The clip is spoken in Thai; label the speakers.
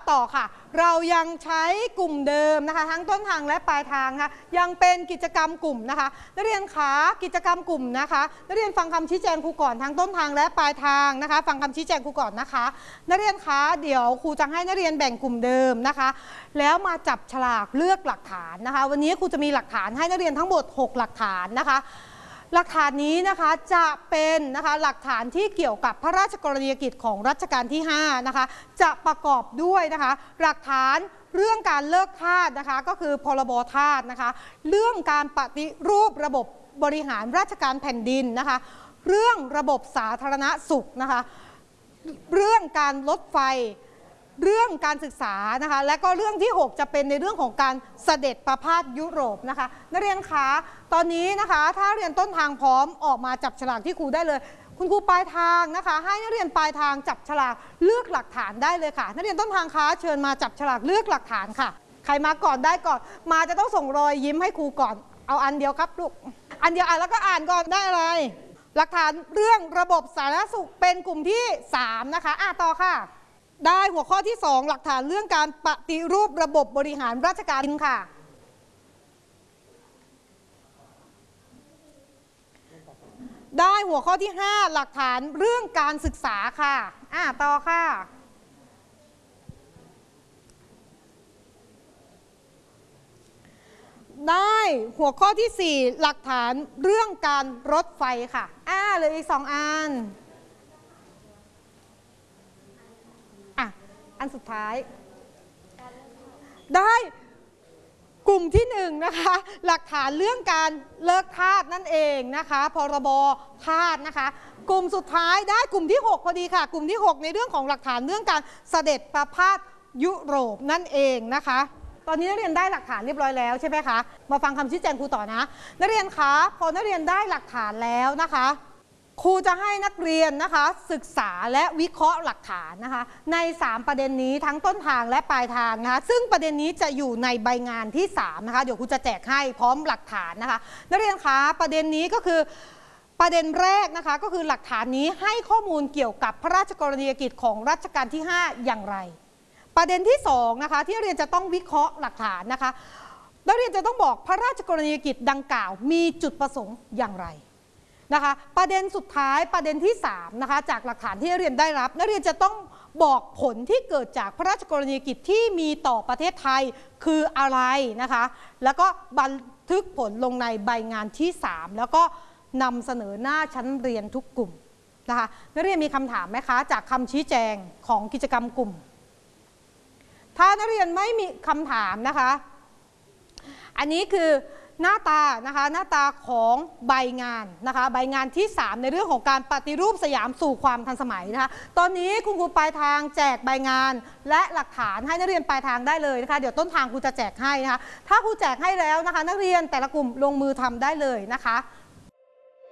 Speaker 1: ต่อค่ะเรายังใช้กลุ่มเดิมนะคะทั้งต้นทางและปลายทางค่ะยังเป็นกิจกรรมกลุ่มนะคะนักเรียนขากิจกรรมกลุ่มนะคะนักเรียนฟังคำชี้แจงครูก่อนทั้งต้นทางและปลายทางนะคะฟังคำชี้แจงครูก่อนนะคะนักเรียนคะเดี๋ยวครูจะให้นักเรียนแบ่งกลุ่มเดิมนะคะแล้วมาจับฉลากเลือกหลักฐานนะคะวันนี้ครูจะมีหลักฐานให้นักเรียนทั้งหมด6หลักฐานนะคะหลักฐานนี้นะคะจะเป็นนะคะหลักฐานที่เกี่ยวกับพระราชกรณียกิจของรัชกาลที่5นะคะจะประกอบด้วยนะคะหลักฐานเรื่องการเลิกทาสนะคะก็คือพรบทาสนะคะเรื่องการปฏิรูประบบบริหารราชการแผ่นดินนะคะเรื่องระบบสาธารณสุขนะคะเรื่องการลดไฟเรื่องการศึกษานะคะและก็เรื่องที่6จะเป็นในเรื่องของการเสด็จประพาสยุโรปนะคะนักเรียนคะตอนนี้นะคะถ้าเรียนต้นทางพร้อมออกมาจับฉลากที่ครูได้เลยคุณครูปลายทางนะคะให้นักเรียนปลายทางจับฉลากเลือกหลักฐานได้เลยค่ะนักเรียนต้นทางคะเชิญมาจับฉลากเลือกหลักฐานค่ะใครมาก่อนได้ก่อนมาจะต้องส่งรอยยิ้มให้ครูก่อนเอาอันเดียวครับลูกอันเดียวอ่านแล้วก็อ่านก่อนได้อะไรหลักฐานเรื่องระบบสาธารณสุขเป็นกลุ่มที่3นะคะต่อค่ะได้หัวข้อที่2หลักฐานเรื่องการปฏิรูประบบบริหารราชการค่ะได้หัวข้อที่5หลักฐานเรื่องการศึกษาค่ะต่อค่ะได้หัวข้อที่4หลักฐานเรื่องการรถไฟค่ะเหลืออีก2อันอันสุดท้ายได้กลุ่มที่1นะคะหลักฐานเรื่องการเลิกทาสนั่นเองนะคะพรบทาสนะคะกลุ่มสุดท้ายได้กลุ่มที่6พอดีค่ะกลุ่มที่6ในเรื่องของหลักฐานเรื่องการเสด็จประพาสยุโรปนั่นเองนะคะตอนนี้นักเรียนได้หลักฐานเรียบร้อยแล้วใช่ไหมคะมาฟังคำชี้แจงครูต่อนะนักเรียนคะพอนักเรียนได้หลักฐานแล้วนะคะครูจะให้นักเรียนนะคะศึกษาและวิเคราะห์หลักฐานนะคะใน3ประเด็นนี้ทั้งต้นทางและปลายทางนะคะซึ่งประเด็นนี้จะอยู่ในใบงานที่3นะคะเดี๋ยวครูจะแจกให้พร้อมหลักฐานนะคะนักเรียนคะประเด็นนี้ก็คือประเด็นแรกนะคะก็คือหลักฐานนี้ให้ข้อมูลเกี่ยวกับพระราชกรณียกิจของรัชกาลที่5อย่างไรประเด็นที่2นะคะที่นักเรียนจะต้องวิเคราะห์หลักฐานนะคะนักเรียนจะต้องบอกพระราชกรณียกิจดังกล่าวมีจุดประสงค์อย่างไรนะคะประเด็นสุดท้ายประเด็นที่3นะคะจากหลักฐานที่นักเรียนได้รับนักเรียนจะต้องบอกผลที่เกิดจากพระราชกรณียกิจที่มีต่อประเทศไทยคืออะไรนะคะแล้วก็บันทึกผลลงในใบงานที่3แล้วก็นำเสนอหน้าชั้นเรียนทุกกลุ่มนะคะนักเรียนมีคำถามไหมคะจากคำชี้แจงของกิจกรรมกลุ่มถ้านักเรียนไม่มีคำถามนะคะอันนี้คือหน้าตานะคะหน้าตาของใบงานนะคะใบงานที่3ในเรื่องของการปฏิรูปสยามสู่ความทันสมัยนะคะตอนนี้คุณครูปลายทางแจกใบงานและหลักฐานให้นักเรียนปลายทางได้เลยนะคะเดี๋ยวต้นทางครูจะแจกให้นะคะถ้าครูแจกให้แล้วนะคะนักเรียนแต่ละกลุ่มลงมือทำได้เลยนะคะ